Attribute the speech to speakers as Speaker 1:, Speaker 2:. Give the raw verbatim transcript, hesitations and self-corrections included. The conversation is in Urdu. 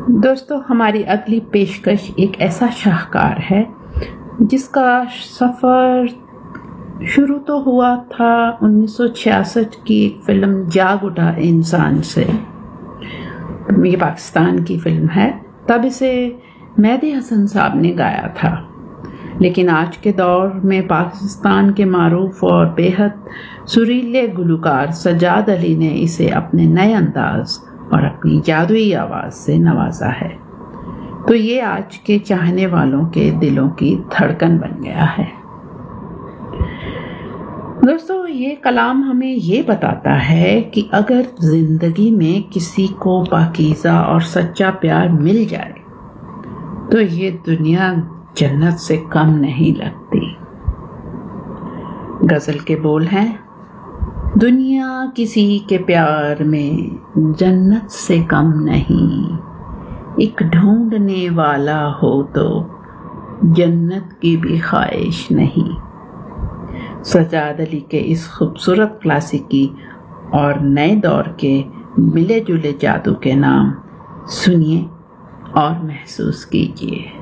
Speaker 1: دوستو، ہماری اگلی پیشکش ایک ایسا شاہکار ہے جس کا سفر شروع تو ہوا تھا انیس سو چھیاسٹھ کی ایک فلم جاگ اٹھا انسان سے. یہ پاکستان کی فلم ہے. تب اسے مہدی حسن صاحب نے گایا تھا، لیکن آج کے دور میں پاکستان کے معروف اور بے حد سریلے گلوکار سجاد علی نے اسے اپنے نئے انداز اور اپنی جادوئی آواز سے نوازا ہے، تو یہ آج کے چاہنے والوں کے دلوں کی دھڑکن بن گیا ہے. دوستو، یہ کلام ہمیں یہ بتاتا ہے کہ اگر زندگی میں کسی کو پاکیزہ اور سچا پیار مل جائے تو یہ دنیا جنت سے کم نہیں لگتی. غزل کے بول ہیں: دنیا کسی کے پیار میں جنت سے کم نہیں، ایک ڈھونڈنے والا ہو تو جنت کی بھی خواہش نہیں. سجاد علی کے اس خوبصورت کلاسیکی اور نئے دور کے ملے جلے جادو کے نام سنیے اور محسوس کیجیے.